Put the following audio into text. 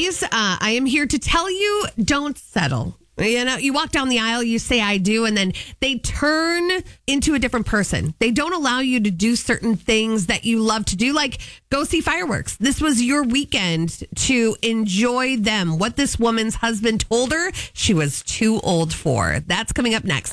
ladies, I am here to tell you, don't settle. You know, you walk down the aisle, you say I do, and then they turn into a different person. They don't allow you to do certain things that you love to do, like go see fireworks. This was your weekend to enjoy them. What this woman's husband told her she was too old for. That's coming up next.